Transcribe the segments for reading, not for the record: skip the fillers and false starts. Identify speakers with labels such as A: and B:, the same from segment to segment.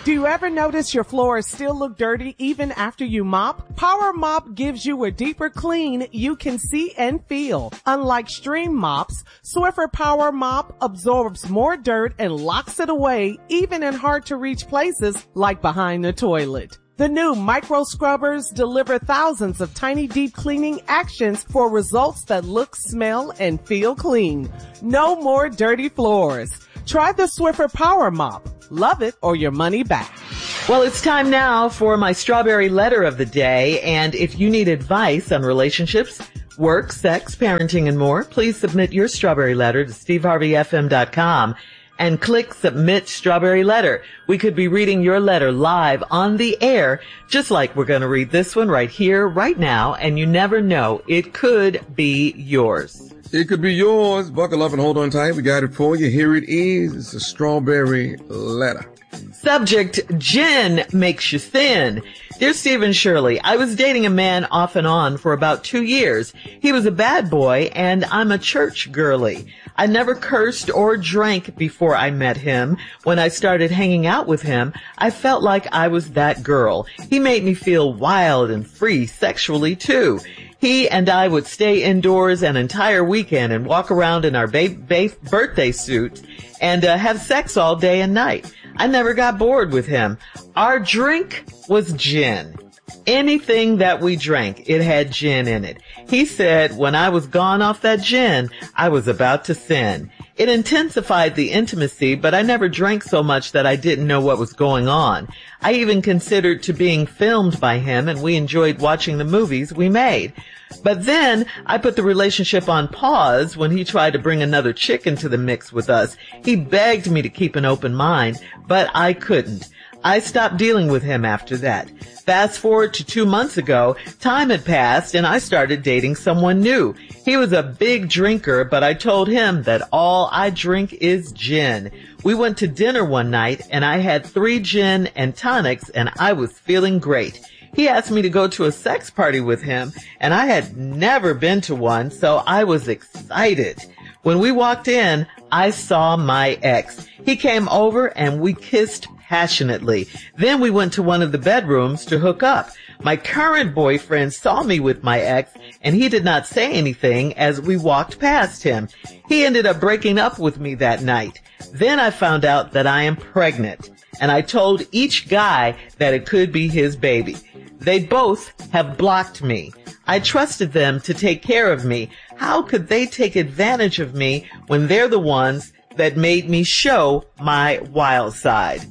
A: Do you ever notice your floors still look dirty even after you mop? Power Mop gives you a deeper clean you can see and feel. Unlike stream mops, Swiffer Power Mop absorbs more dirt and locks it away even in hard to reach places like behind the toilet. The new micro scrubbers deliver thousands of tiny deep cleaning actions for results that look, smell, and feel clean. No more dirty floors. Try the Swiffer Power Mop. Love it or your money back.
B: Well, it's time now for my strawberry letter of the day. And if you need advice on relationships, work, sex, parenting, and more, please submit your strawberry letter to steveharveyfm.com and click Submit Strawberry Letter. We could be reading your letter live on the air, just like we're going to read this one right here, right now. And you never know, it could be yours.
C: It could be yours. Buckle up and hold on tight. We got it for you. Here it is. It's a strawberry letter.
B: Subject, gin makes you thin. Dear Steve and Shirley, I was dating a man off and on for about 2 years. He was a bad boy and I'm a church girly. I never cursed or drank before I met him. When I started hanging out with him, I felt like I was that girl. He made me feel wild and free sexually too. He and I would stay indoors an entire weekend and walk around in our birthday suit and have sex all day and night. I never got bored with him. Our drink was gin. Anything that we drank, it had gin in it. He said when I was gone off that gin, I was about to sin. It intensified the intimacy, but I never drank so much that I didn't know what was going on. I even considered to being filmed by him, and we enjoyed watching the movies we made. But then I put the relationship on pause when he tried to bring another chick into the mix with us. He begged me to keep an open mind, but I couldn't. I stopped dealing with him after that. Fast forward to 2 months ago, time had passed and I started dating someone new. He was a big drinker, but I told him that all I drink is gin. We went to dinner one night and I had 3 gin and tonics and I was feeling great. He asked me to go to a sex party with him and I had never been to one, so I was excited. When we walked in, I saw my ex. He came over and we kissed passionately. Then we went to one of the bedrooms to hook up. My current boyfriend saw me with my ex and he did not say anything as we walked past him. He ended up breaking up with me that night. Then I found out that I am pregnant and I told each guy that it could be his baby. They both have blocked me. I trusted them to take care of me. How could they take advantage of me when they're the ones that made me show my wild side?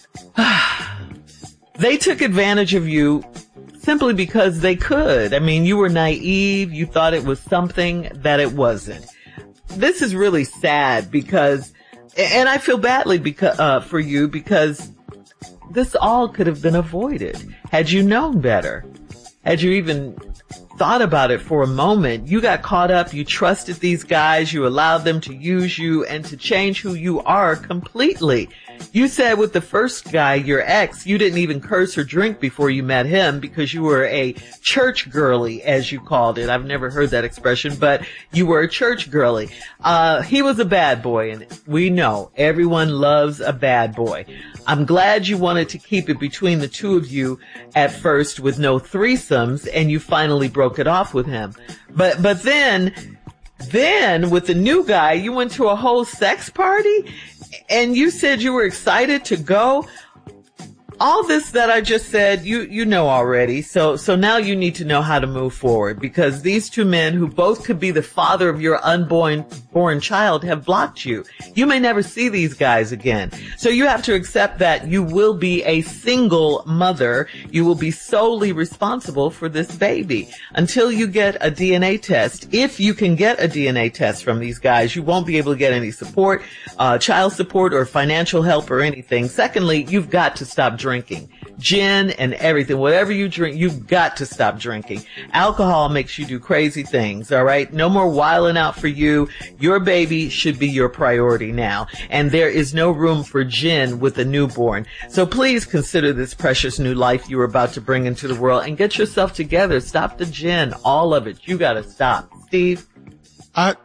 B: They took advantage of you simply because they could. I mean, you were naive. You thought it was something that it wasn't. This is really sad because, and I feel badly because, for you because this all could have been avoided had you known better. Had you even thought about it for a moment. You got caught up. You trusted these guys. You allowed them to use you and to change who you are completely. You said with the first guy, your ex, you didn't even curse or drink before you met him because you were a church girly, as you called it. I've never heard that expression, but you were a church girly. He was a bad boy, and we know everyone loves a bad boy. I'm glad you wanted to keep it between the two of you at first with no threesomes, and you finally broke it off with him. But then with the new guy, you went to a whole sex party and you said you were excited to go. All this that I just said, you know already. So now you need to know how to move forward because these two men who both could be the father of your unborn child have blocked you. You may never see these guys again. So you have to accept that you will be a single mother. You will be solely responsible for this baby until you get a DNA test. If you can get a DNA test from these guys, you won't be able to get any support, child support or financial help or anything. Secondly, you've got to stop drinking. Gin and everything, whatever you drink, you've got to stop drinking. Alcohol makes you do crazy things, all right? No more wilding out for you. Your baby should be your priority now. And there is no room for gin with a newborn. So please consider this precious new life you are about to bring into the world and get yourself together. Stop the gin, all of it. You got to stop. Steve?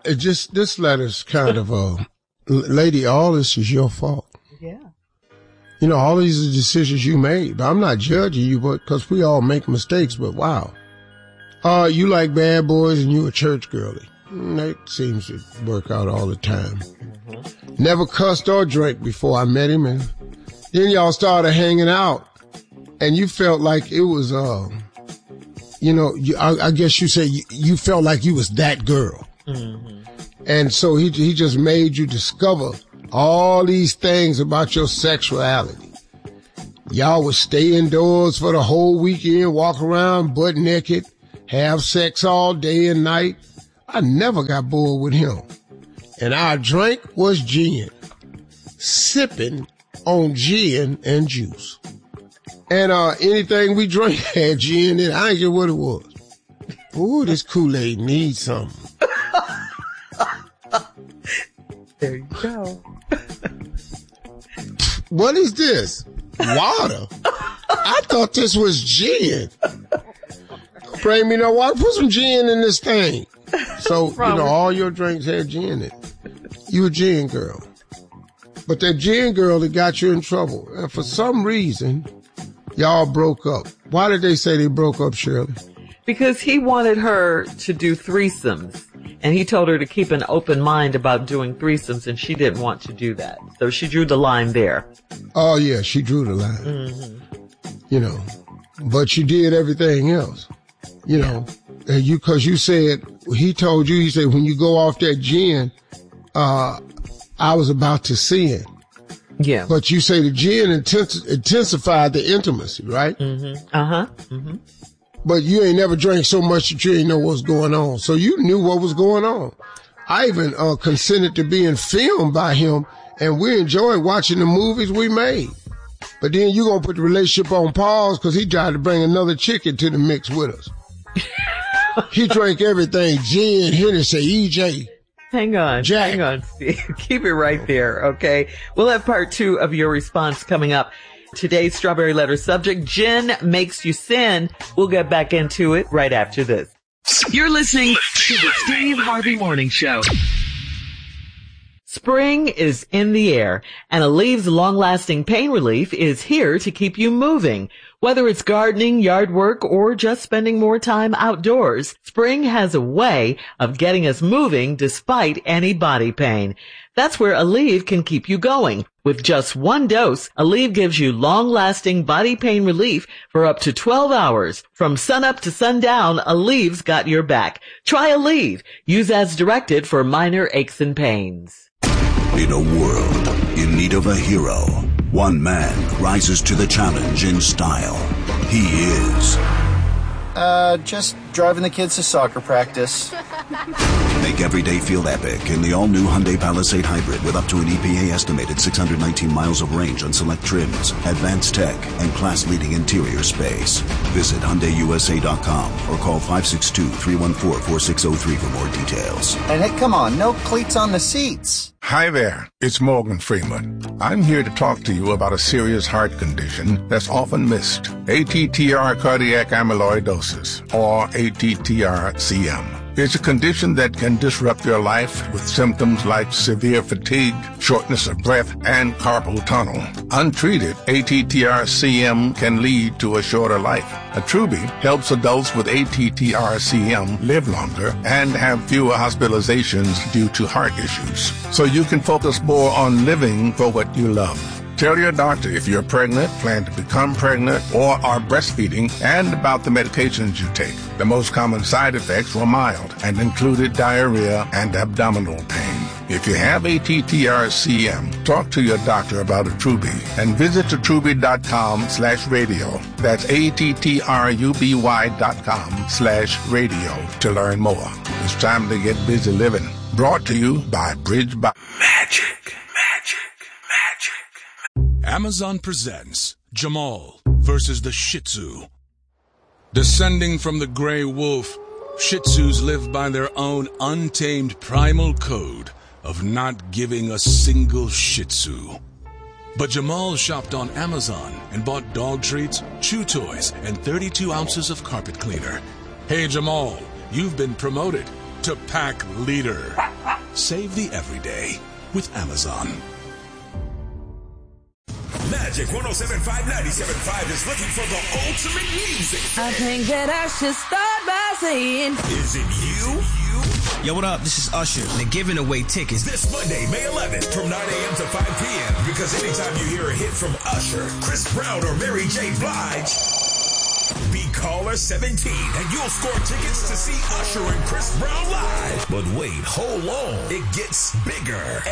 D: This letter's kind of lady, all this is your fault.
B: Yeah.
D: You know, all these are decisions you made. But I'm not judging you, but because we all make mistakes, but wow. You like bad boys and you a church girly. That seems to work out all the time. Mm-hmm. Never cussed or drank before I met him, and then y'all started hanging out, and you felt like it was, you know, I guess you say you felt like you was that girl. Mm-hmm. And so he just made you discover all these things about your sexuality. Y'all would stay indoors for the whole weekend, walk around butt naked, have sex all day and night. I never got bored with him. And our drink was gin. Sipping on gin and juice. And anything we drank had gin in it. I ain't care what it was. Ooh, this Kool-Aid needs something.
B: There you go.
D: What is this? Water? I thought this was gin. Bring me no water. Put some gin in this thing. So, you know, all your drinks had gin in it. You a gin girl. But that gin girl that got you in trouble. And for some reason, y'all broke up. Why did they say they broke up, Shirley?
B: Because he wanted her to do threesomes. And he told her to keep an open mind about doing threesomes, and she didn't want to do that. So she drew the line there.
D: Oh, yeah, she drew the line. Mm-hmm. You know, but she did everything else. You know, and cause you said, he told you, he said, when you go off that gin, I was about to sin.
B: Yeah.
D: But you say the gin intensified the intimacy, right?
B: Mm-hmm. Uh-huh. Mm-hmm.
D: But you ain't never drank so much that you ain't know what's going on. So you knew what was going on. I even consented to being filmed by him, and we enjoyed watching the movies we made. But then you gonna put the relationship on pause because he tried to bring another chick into the mix with us. He drank everything, gin, Hennessy, EJ.
B: Hang on,
D: Jack.
B: Hang on, Steve. Keep it right there, okay? We'll have part 2 of your response coming up. Today's Strawberry Letter subject, gin makes you sin. We'll get back into it right after this.
E: You're listening to the Steve Harvey Morning Show.
B: Spring is in the air, and Aleve's long-lasting pain relief is here to keep you moving. Whether it's gardening, yard work, or just spending more time outdoors, spring has a way of getting us moving despite any body pain. That's where Aleve can keep you going. With just one dose, Aleve gives you long-lasting body pain relief for up to 12 hours. From sunup to sundown, Aleve's got your back. Try Aleve. Use as directed for minor aches and pains.
F: In a world in need of a hero, one man rises to the challenge in style. He is...
G: just driving the kids to soccer practice.
F: Make every day feel epic in the all-new Hyundai Palisade Hybrid with up to an EPA estimated 619 miles of range on select trims, advanced tech, and class-leading interior space. Visit HyundaiUSA.com or call 562-314-4603 for more details.
G: And hey, come on, no cleats on the seats.
H: Hi there, it's Morgan Freeman. I'm here to talk to you about a serious heart condition that's often missed. ATTR cardiac amyloidosis, or ATTR-CM. It's a condition that can disrupt your life with symptoms like severe fatigue, shortness of breath, and carpal tunnel. Untreated, ATTR-CM can lead to a shorter life. Attruby helps adults with ATTR-CM live longer and have fewer hospitalizations due to heart issues. So you can focus more on living for what you love. Tell your doctor if you're pregnant, plan to become pregnant, or are breastfeeding, and about the medications you take. The most common side effects were mild and included diarrhea and abdominal pain. If you have ATTR-CM, talk to your doctor about Attruby and visit Attruby.com/radio. That's ATTRUBY.com/radio to learn more. It's time to get busy living. Brought to you by Bridge by Magic.
I: Amazon presents Jamal versus the Shih Tzu. Descending from the gray wolf, Shih Tzus live by their own untamed primal code of not giving a single Shih Tzu. But Jamal shopped on Amazon and bought dog treats, chew toys, and 32 ounces of carpet cleaner. Hey Jamal, you've been promoted to pack leader. Save the everyday with Amazon.
J: Magic 107.5, 97.5 is looking for the ultimate music fan.
K: I think that I should start by saying,
J: is it you?
L: Yo, what up? This is Usher. They're giving away tickets
J: This Monday, May 11th, from 9 a.m. to 5 p.m. Because anytime you hear a hit from Usher, Chris Brown, or Mary J. Blige, be caller 17 and you'll score tickets to see Usher and Chris Brown live. But wait, hold on. It gets bigger.